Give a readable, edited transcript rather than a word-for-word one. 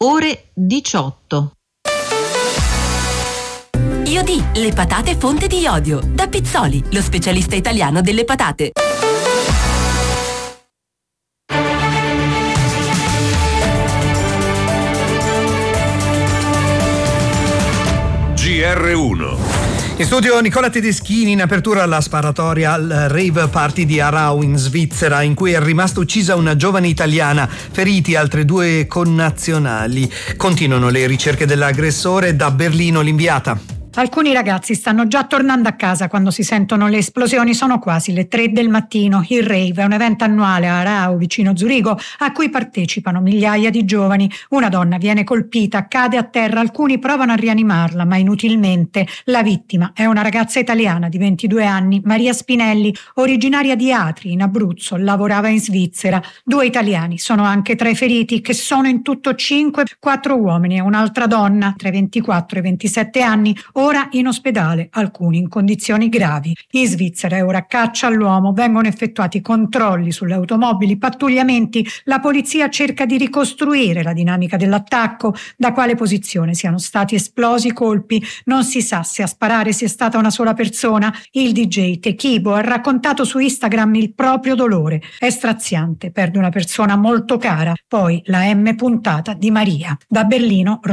ore 18. Iodi, le patate fonte di iodio. Da Pizzoli, lo specialista italiano delle patate. GR1. In studio Nicola Tedeschini, in apertura alla sparatoria al rave party di Aarau in Svizzera, in cui è rimasta uccisa una giovane italiana, feriti altre 2 connazionali. Continuano le ricerche dell'aggressore, da Berlino l'inviata. Alcuni ragazzi stanno già tornando a casa quando si sentono le esplosioni. Sono quasi le 3 del mattino. Il rave è un evento annuale a Aarau, vicino Zurigo, a cui partecipano migliaia di giovani. Una donna viene colpita, cade a terra, alcuni provano a rianimarla, ma inutilmente. La vittima è una ragazza italiana di 22 anni, Maria Spinelli, originaria di Atri, in Abruzzo, lavorava in Svizzera. 2 italiani sono anche tra i feriti, che sono in tutto 5, 4 uomini e un'altra donna, tra i 24 e i 27 anni, ora in ospedale, alcuni in condizioni gravi. In Svizzera è ora caccia all'uomo, vengono effettuati controlli sulle automobili, pattugliamenti, la polizia cerca di ricostruire la dinamica dell'attacco, da quale posizione siano stati esplosi i colpi, non si sa se a sparare sia stata una sola persona. Il DJ Techibo ha raccontato su Instagram il proprio dolore. È straziante, perde una persona molto cara. Poi la M puntata di Maria. Da Berlino